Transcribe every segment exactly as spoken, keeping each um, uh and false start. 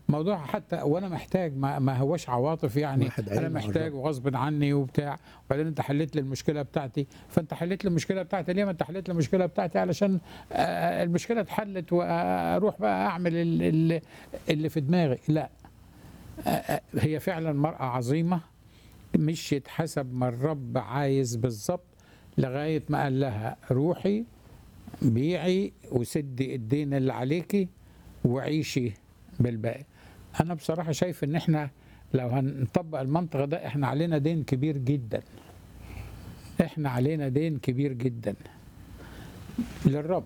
موضوع حتى وانا محتاج، ما, ما هوش عواطف يعني، واحد انا عين محتاج عرب. وغصب عني وبتاع، وبعدين انت حليت لي المشكله بتاعتي. فانت حليت لي المشكله بتاعتي ليه؟ ما انت حليت لي المشكله بتاعتي علشان آه، المشكله اتحلت واروح بقى اعمل ال- ال- اللي في دماغي. لا، آه، آه، هي فعلا مرأة عظيمة، مشيت حسب ما الرب عايز بالظبط، لغاية ما قال لها روحي بيعي وسدي الدين اللي عليكي وعيشي بالباقي. انا بصراحة شايف ان احنا لو هنطبق المنطق ده احنا علينا دين كبير جدا، احنا علينا دين كبير جدا للرب،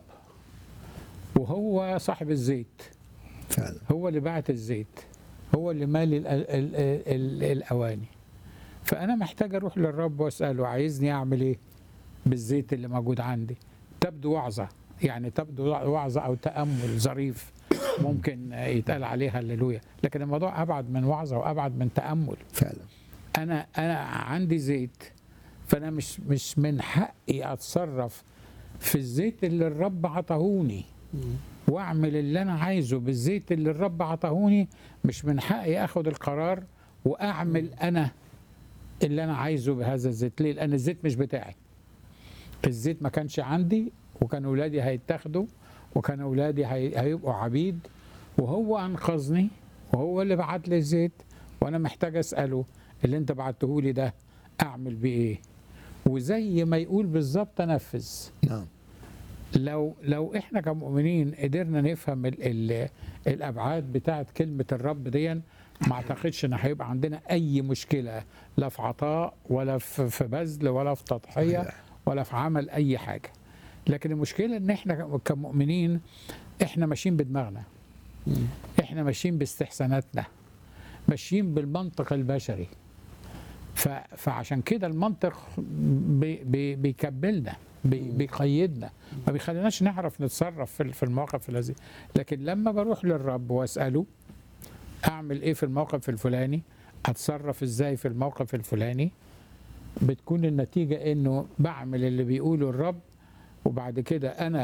وهو صاحب الزيت، فعلا. هو اللي بعت الزيت، هو اللي مالي ال ال ال ال الأواني. فأنا محتاج أروح للرب وأسأله عايزني أعمل إيه بالزيت اللي موجود عندي. تبدو وعظة، يعني تبدو وعظة أو تأمل ظريف ممكن يتقال عليها هللويا، لكن الموضوع أبعد من وعظة وأبعد من تأمل. فعلا. أنا أنا عندي زيت، فأنا مش مش من حقي أتصرف في الزيت اللي الرب عطاهوني واعمل اللي انا عايزه بالزيت اللي الرب عطاهوني. مش من حقي اخد القرار واعمل انا اللي انا عايزه بهذا الزيت. ليه؟ لان الزيت مش بتاعي، الزيت ما كانش عندي، وكان اولادي هيتاخدوا، وكان اولادي هي... هيبقوا عبيد، وهو انقذني وهو اللي بعت لي الزيت، وانا محتاج اساله اللي انت بعته لي ده اعمل بيه ايه، وزي ما يقول بالظبط انفذ. نعم. لو لو احنا كمؤمنين قدرنا نفهم ال ال الابعاد بتاعت كلمه الرب دي، ما اعتقدش ان هيبقى عندنا اي مشكله، لا في عطاء ولا في في بذل ولا في تضحيه صحيح. ولا في عمل اي حاجه. لكن المشكله ان احنا كمؤمنين احنا ماشيين بدماغنا، احنا ماشيين باستحساناتنا، ماشيين بالمنطق البشري. ف- فعشان كده المنطق بي بي بيكبلنا، بي بيقيدنا، ما بيخليناش نعرف نتصرف في في المواقف الذي. لكن لما بروح للرب واساله اعمل ايه في الموقف الفلاني، اتصرف ازاي في الموقف الفلاني، بتكون النتيجه انه بعمل اللي بيقوله الرب، وبعد كده انا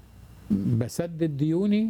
بسدد ديوني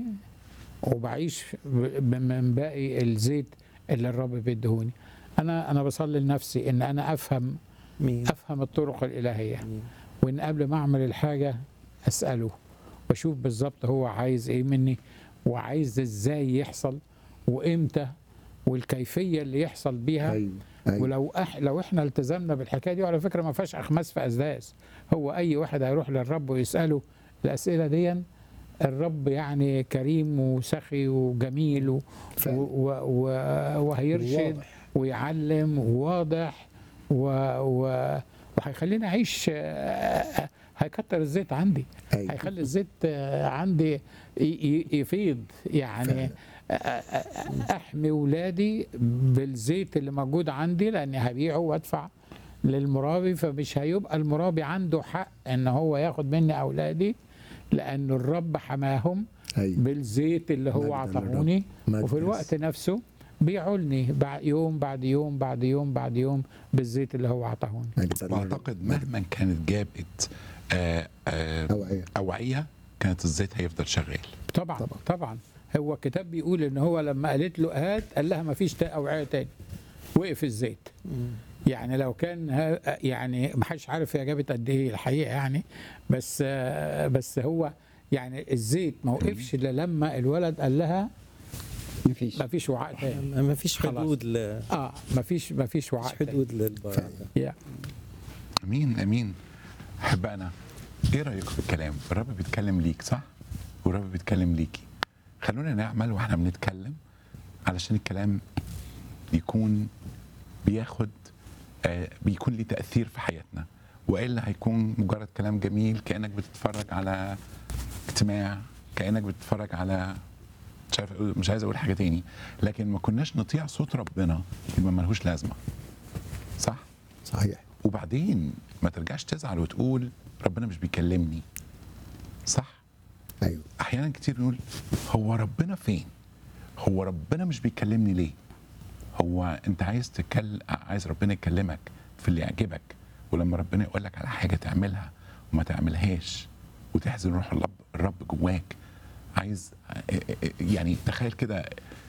وبعيش ب- من باقي الزيت اللي الرب بيديهوني. انا انا بصلي لنفسي ان انا افهم مين؟ افهم الطرق الالهيه، مين؟ وان قبل ما اعمل الحاجه اساله واشوف بالظبط هو عايز ايه مني، وعايز ازاي يحصل، وامتى، والكيفيه اللي يحصل بيها. ايوه ايوه. ولو أح لو احنا التزمنا بالحكايه دي، وعلى فكره ما فيهاش اخماس في اسداس، هو اي واحد هيروح للرب ويساله الاسئله دي، الرب يعني كريم وسخي وجميل و فعلا. و و وهيرشد واضح. ويعلم وواضح و و وهيخليني اعيش، آه، هيكتر الزيت عندي، ايوه. هيخلي الزيت آه، عندي ي- ي- يفيض يعني. فعلا. آه، آه، احمي ولادي بالزيت اللي موجود عندي، لاني هبيعه وادفع للمرابي، فمش هيبقى المرابي عنده حق ان هو ياخد مني اولادي، لأن الرب حماهم ايوه. بالزيت اللي هو مجداً عطاهوني، للرب. وفي مجداً. الوقت نفسه بيعولني بعد يوم بعد يوم بعد يوم بعد يوم بالزيت اللي هو عطاهوني. مجداً للرب. واعتقد مهما كانت جابت آه، آه، أوعية. اوعيه، كانت الزيت هيفضل شغال. طبعا طبعاً. طبعا. هو الكتاب بيقول ان هو لما قالت له هات، قال لها ما فيش اوعيه تاني، وقف الزيت. يعني لو كان ها- يعني ما حدش عارف هي جابت قد ايه الحقيقه يعني، بس آه، بس هو يعني الزيت ما وقفش الا لما الولد قال لها مفيش ما فيش وعاء تاني. ما فيش خلاص. حدود ل اه ما فيش ما فيش وعاء مفيش تاني. حدود للبركه. يا. امين امين. احبائنا، ايه رايكم في الكلام؟ الرب بيتكلم ليك صح؟ والرب بيتكلم ليكي. خلونا نعمل واحنا بنتكلم علشان الكلام يكون بياخد آه بيكون ليه تاثير في حياتنا، والا هيكون مجرد كلام جميل، كانك بتتفرج على اجتماع، كانك بتتفرج على مش عارف أقول- مش عايز اقول حاجه تاني، لكن ما كناش نطيع صوت ربنا يبقى ملهوش لازمه. صح؟ صحيح. وبعدين ما ترجعش تزعل وتقول ربنا مش بيكلمني. صح؟ ايوه. احيانا كتير نقول هو ربنا فين؟ هو ربنا مش بيكلمني ليه؟ هو انت عايز تكل عايز ربنا يكلمك في اللي يعجبك، ولما ربنا يقول لك على حاجه تعملها وما تعملهاش وتحزن روح الرب الرب جواك. عايز يعني تخيل كده